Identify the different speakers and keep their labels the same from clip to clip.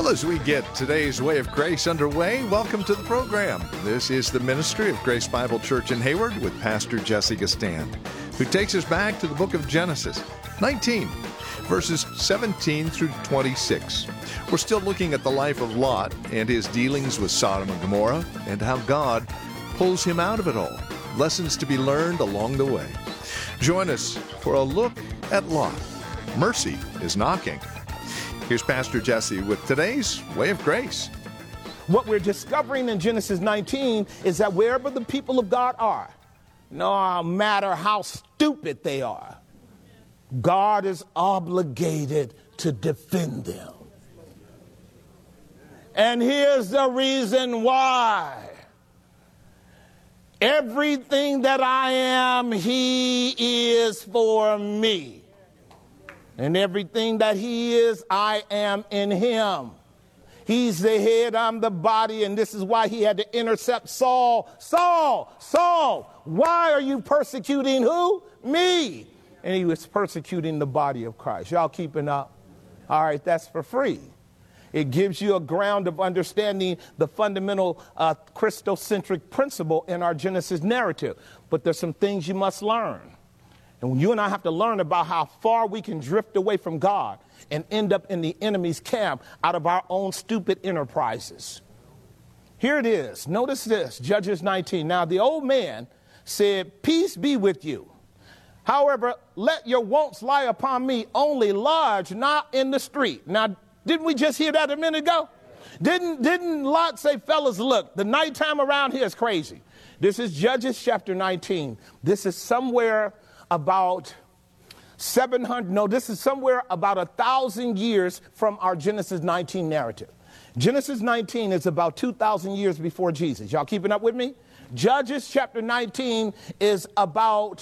Speaker 1: Well, as we get today's Way of Grace underway, welcome to the program. This is the ministry of Grace Bible Church in Hayward with Pastor Jesse Gistand, who takes us back to the book of Genesis 19, verses 17 through 26. We're still looking at the life of Lot and his dealings with Sodom and Gomorrah and how God pulls him out of it all. Lessons to be learned along the way. Join us for a look at Lot. Mercy is knocking. Here's Pastor Jesse with today's Way of Grace.
Speaker 2: What we're discovering in Genesis 19 is that wherever the people of God are, no matter how stupid they are, God is obligated to defend them. And here's the reason why. Everything that I am, He is for me. And everything that He is, I am in Him. He's the head, I'm the body, and this is why He had to intercept Saul. Saul, why are you persecuting who? Me. And He was persecuting the body of Christ. Y'all keeping up? All right, that's for free. It gives you a ground of understanding the fundamental Christocentric principle in our Genesis narrative. But there's some things you must learn. And you and I have to learn about how far we can drift away from God and end up in the enemy's camp out of our own stupid enterprises. Here it is. Notice this, Judges 19. Now the old man said, "Peace be with you. However, let your wants lie upon me, only lodge not in the street." Now, didn't we just hear that a minute ago? Didn't Lot say, fellas, look, the nighttime around here is crazy. This is Judges chapter 19. This is somewhere about 1,000 years from our Genesis 19 narrative. Genesis 19 is about 2,000 years before Jesus. Y'all keeping up with me? Judges chapter 19 is about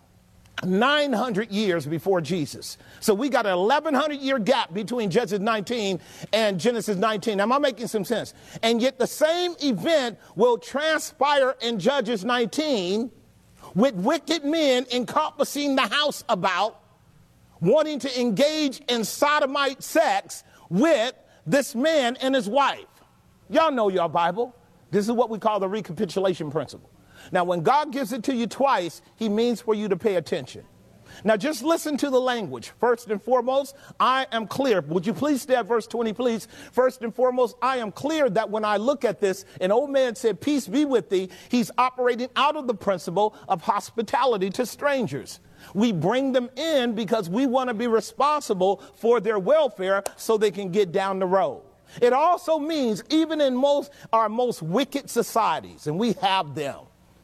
Speaker 2: 900 years before Jesus. So we got an 1,100 year gap between Judges 19 and Genesis 19. Am I making some sense? And yet the same event will transpire in Judges 19 with wicked men encompassing the house about, wanting to engage in sodomite sex with this man and his wife. Y'all know your Bible. This is what we call the recapitulation principle. Now, when God gives it to you twice, He means for you to pay attention. Now, just listen to the language. First and foremost, I am clear. Would you please stay at verse 20, please? First and foremost, I am clear that when I look at this, an old man said, "Peace be with thee." He's operating out of the principle of hospitality to strangers. We bring them in because we want to be responsible for their welfare so they can get down the road. It also means even in our most wicked societies, and we have them.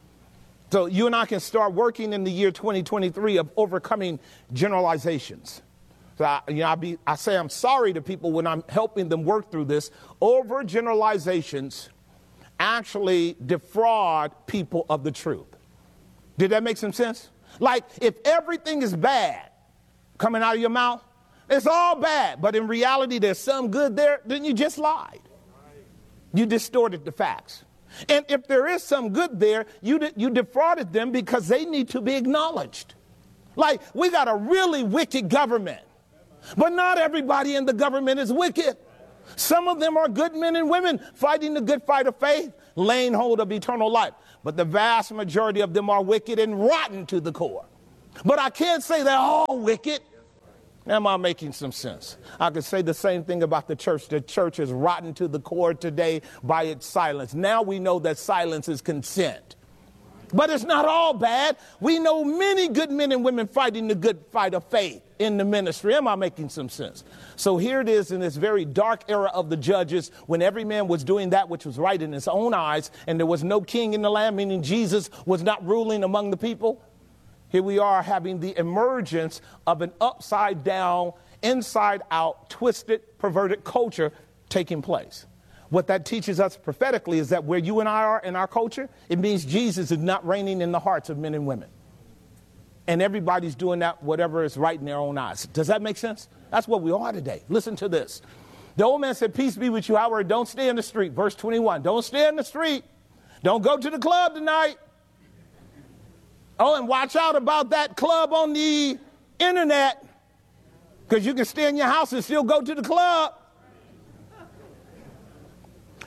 Speaker 2: So you and I can start working in the year 2023 of overcoming generalizations. So I say I'm sorry to people when I'm helping them work through this. Overgeneralizations actually defraud people of the truth. Did that make some sense? Like if everything is bad coming out of your mouth, it's all bad. But in reality, there's some good there, then you just lied. You distorted the facts. And if there is some good there, you defrauded them because they need to be acknowledged. Like, we got a really wicked government, but not everybody in the government is wicked. Some of them are good men and women fighting the good fight of faith, laying hold of eternal life. But the vast majority of them are wicked and rotten to the core. But I can't say they're all wicked. Am I making some sense? I could say the same thing about the church. The church is rotten to the core today by its silence. Now we know that silence is consent. But it's not all bad. We know many good men and women fighting the good fight of faith in the ministry. Am I making some sense? So here it is in this very dark era of the Judges when every man was doing that which was right in his own eyes and there was no king in the land, meaning Jesus was not ruling among the people. Here we are having the emergence of an upside down, inside out, twisted, perverted culture taking place. What that teaches us prophetically is that where you and I are in our culture, it means Jesus is not reigning in the hearts of men and women. And everybody's doing that, whatever is right in their own eyes. Does that make sense? That's what we are today. Listen to this. The old man said, "Peace be with you, however, don't stay in the street." Verse 21, don't stay in the street. Don't go to the club tonight. Oh, and watch out about that club on the internet, because you can stay in your house and still go to the club.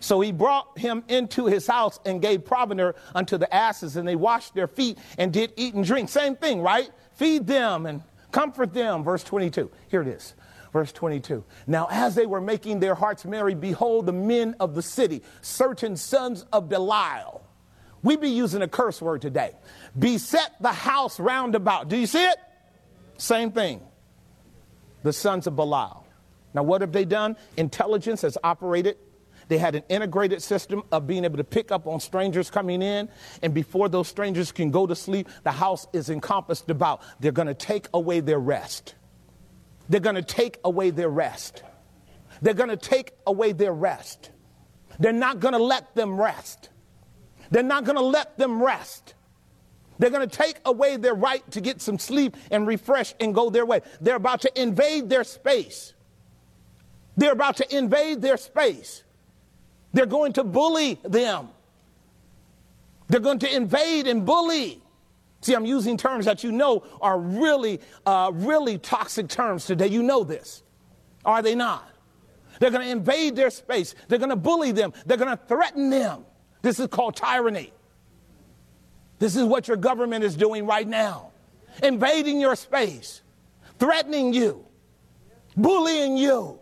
Speaker 2: So he brought him into his house and gave provender unto the asses, and they washed their feet and did eat and drink. Same thing, right? Feed them and comfort them. Verse 22. Here it is. Verse 22. Now, as they were making their hearts merry, behold, the men of the city, certain sons of Belial. We be using a curse word today. Beset the house round about. Do you see it? Same thing. The sons of Belial. Now, what have they done? Intelligence has operated. They had an integrated system of being able to pick up on strangers coming in. And before those strangers can go to sleep, the house is encompassed about. They're going to take away their rest. They're going to take away their rest. They're going to take away their rest. They're not going to let them rest. They're not going to let them rest. They're going to take away their right to get some sleep and refresh and go their way. They're about to invade their space. They're about to invade their space. They're going to bully them. They're going to invade and bully. See, I'm using terms that you know are really toxic terms today. You know this. Are they not? They're going to invade their space. They're going to bully them. They're going to threaten them. This is called tyranny. This is what your government is doing right now. Invading your space. Threatening you. Bullying you.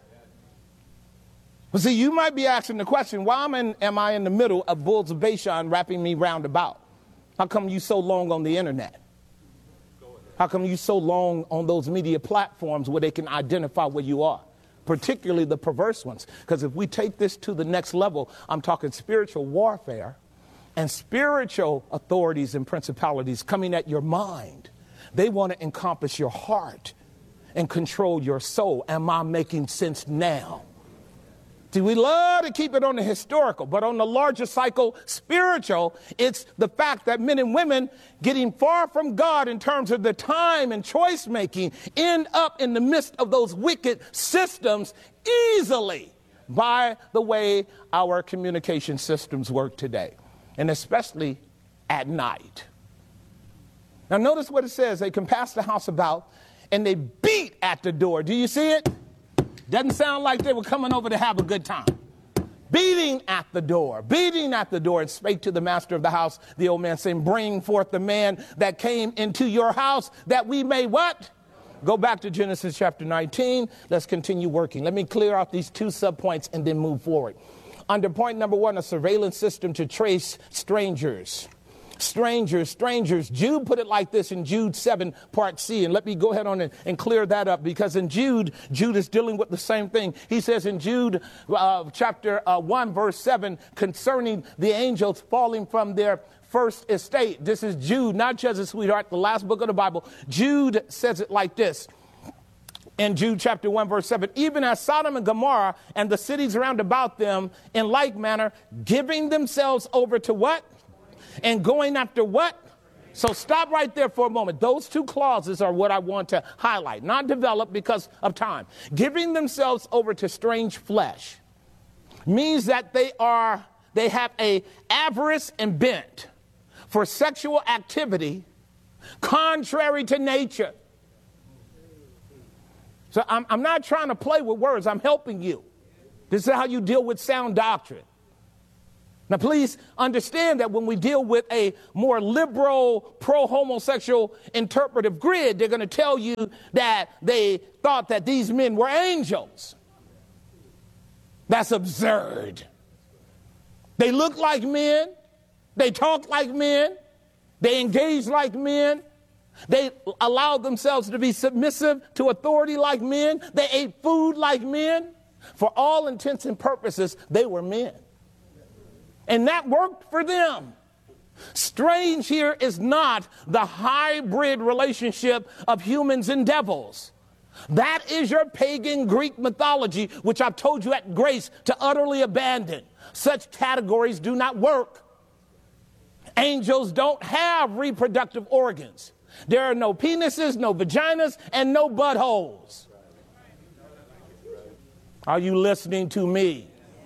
Speaker 2: But see, you might be asking the question, why am I in the middle of bulls of Bashan wrapping me round about? How come you so long on the internet? How come you so long on those media platforms where they can identify where you are? Particularly the perverse ones. Because if we take this to the next level, I'm talking spiritual warfare and spiritual authorities and principalities coming at your mind. They want to encompass your heart and control your soul. Am I making sense now? See, we love to keep it on the historical, but on the larger cycle, spiritual, it's the fact that men and women getting far from God in terms of their time and choice making end up in the midst of those wicked systems easily by the way our communication systems work today, and especially at night. Now notice what it says. They compassed the house about and they beat at the door. Do you see it? Doesn't sound like they were coming over to have a good time. Beating at the door, and spake to the master of the house, the old man, saying, bring forth the man that came into your house, that we may what? Go back to Genesis chapter 19. Let's continue working. Let me clear out these two subpoints and then move forward. Under point number 1, a surveillance system to trace strangers. Strangers. Jude put it like this in Jude 7, part C. And let me go ahead on and clear that up, because in Jude is dealing with the same thing. He says in Jude chapter 1, verse 7, concerning the angels falling from their first estate. This is Jude, not Jesus, sweetheart, the last book of the Bible. Jude says it like this. In Jude chapter 1, verse 7, even as Sodom and Gomorrah and the cities round about them in like manner, giving themselves over to what? And going after what? So stop right there for a moment. Those two clauses are what I want to highlight, not develop because of time. Giving themselves over to strange flesh means that they have a avarice and bent for sexual activity contrary to nature. So I'm not trying to play with words. I'm helping you. This is how you deal with sound doctrine. Now, please understand that when we deal with a more liberal, pro-homosexual interpretive grid, they're going to tell you that they thought that these men were angels. That's absurd. They look like men. They talk like men. They engage like men. They allowed themselves to be submissive to authority like men. They ate food like men. For all intents and purposes, they were men. And that worked for them. Strange here is not the hybrid relationship of humans and devils. That is your pagan Greek mythology, which I've told you at Grace to utterly abandon. Such categories do not work. Angels don't have reproductive organs. There are no penises, no vaginas, and no buttholes. Are you listening to me?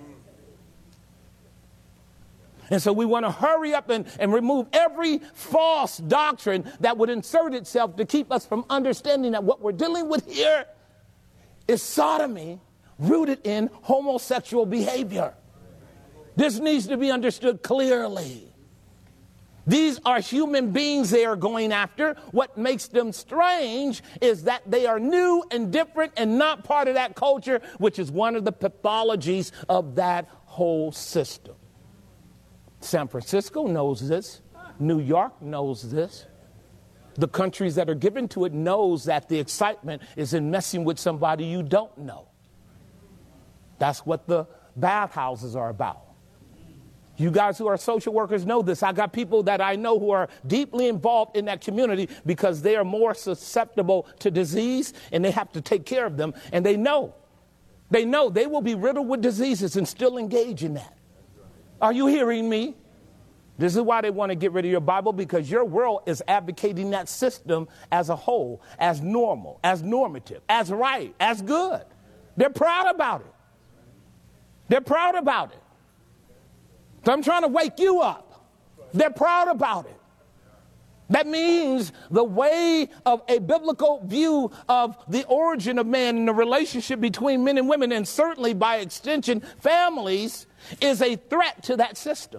Speaker 2: And so we want to hurry up and remove every false doctrine that would insert itself to keep us from understanding that what we're dealing with here is sodomy rooted in homosexual behavior. This needs to be understood clearly. These are human beings they are going after. What makes them strange is that they are new and different and not part of that culture, which is one of the pathologies of that whole system. San Francisco knows this. New York knows this. The countries that are given to it knows that the excitement is in messing with somebody you don't know. That's what the bathhouses are about. You guys who are social workers know this. I got people that I know who are deeply involved in that community because they are more susceptible to disease and they have to take care of them. And they know they will be riddled with diseases and still engage in that. Are you hearing me? This is why they want to get rid of your Bible, because your world is advocating that system as a whole, as normal, as normative, as right, as good. They're proud about it. They're proud about it. So I'm trying to wake you up. They're proud about it. That means the way of a biblical view of the origin of man and the relationship between men and women, and certainly by extension families, is a threat to that system.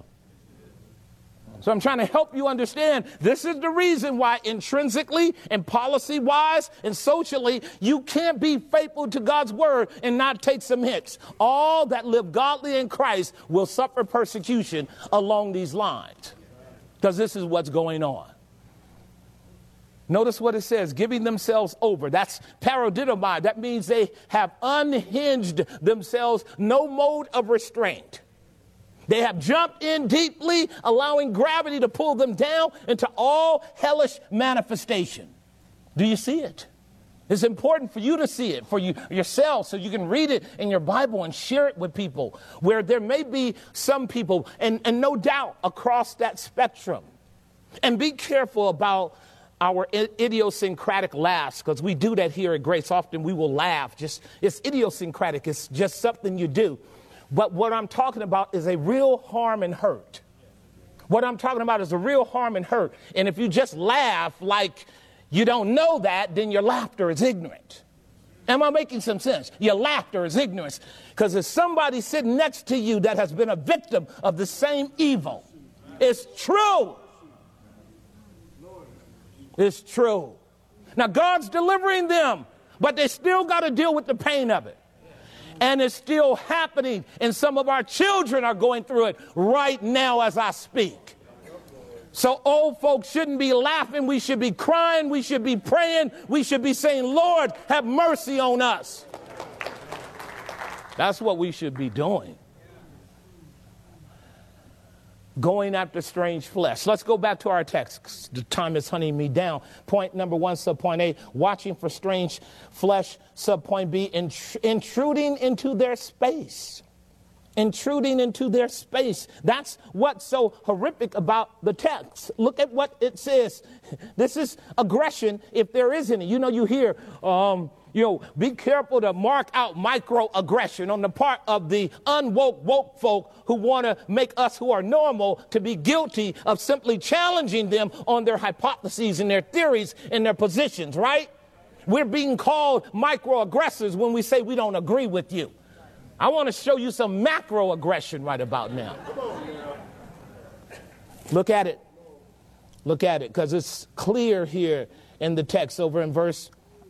Speaker 2: So I'm trying to help you understand this is the reason why intrinsically and policy-wise and socially you can't be faithful to God's word and not take some hits. All that live godly in Christ will suffer persecution along these lines, because this is what's going on. Notice what it says, giving themselves over. That's paradidomai. That means they have unhinged themselves, no mode of restraint. They have jumped in deeply, allowing gravity to pull them down into all hellish manifestation. Do you see it? It's important for you to see it for yourself, so you can read it in your Bible and share it with people, where there may be some people, and no doubt across that spectrum. And be careful about our idiosyncratic laughs, because we do that here at Grace. Often we will laugh. It's idiosyncratic. It's just something you do. But what I'm talking about is a real harm and hurt. What I'm talking about is a real harm and hurt. And if you just laugh like you don't know that, then your laughter is ignorant. Am I making some sense? Your laughter is ignorance. Because there's somebody sitting next to you that has been a victim of the same evil. It's true. It's true. Now, God's delivering them, but they still got to deal with the pain of it. And it's still happening, and some of our children are going through it right now as I speak. So old folks shouldn't be laughing. We should be crying. We should be praying. We should be saying, Lord, have mercy on us. That's what we should be doing. Going after strange flesh. Let's go back to our text. The time is hunting me down. Point number 1, subpoint A, watching for strange flesh. Subpoint B, intruding into their space. Intruding into their space. That's what's so horrific about the text. Look at what it says. This is aggression, if there is any. You hear, be careful to mark out microaggression on the part of the woke folk who want to make us who are normal to be guilty of simply challenging them on their hypotheses and their theories and their positions, right? We're being called microaggressors when we say we don't agree with you. I want to show you some macroaggression right about now. Look at it. Look at it, because it's clear here in the text over in verse